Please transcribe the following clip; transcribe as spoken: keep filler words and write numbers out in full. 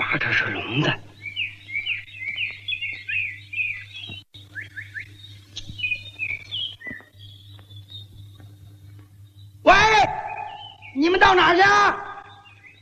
打着是聋的。喂，你们到哪儿去？